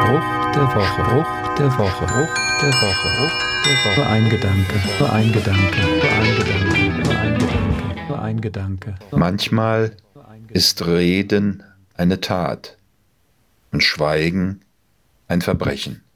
Spruch der Woche, Spruch der Woche, Spruch der Woche, Spruch der Woche. Nur ein Gedanke, nur ein Gedanke, nur ein Gedanke, nur ein Gedanke, nur ein Gedanke. Manchmal ist Reden eine Tat und Schweigen ein Verbrechen.